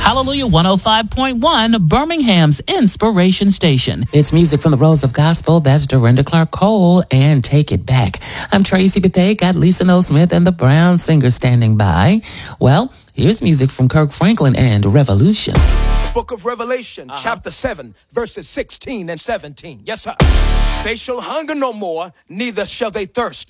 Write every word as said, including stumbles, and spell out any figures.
Hallelujah one oh five point one, Birmingham's Inspiration Station. It's music from the Rose of Gospel. That's Dorinda Clark Cole and Take It Back. I'm Tracy Bethea, got Lisa Noel Smith and the Brown Singers standing by. Well, here's music from Kirk Franklin and Revolution. Book of Revelation, uh-huh. chapter seven, verses sixteen and seventeen. Yes, sir. They shall hunger no more, neither shall they thirst.